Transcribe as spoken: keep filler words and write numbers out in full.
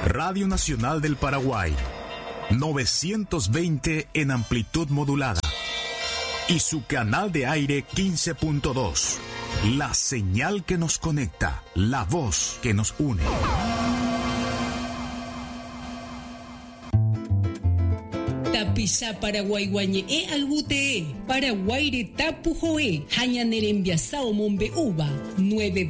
Radio Nacional del Paraguay, novecientos veinte en amplitud modulada. Y su canal de aire quince punto dos. La señal que nos conecta, la voz que nos une. Tapisa Paraguay guañe e albute Paraguay re tapu joe hañanerembia sao mombe uva nueve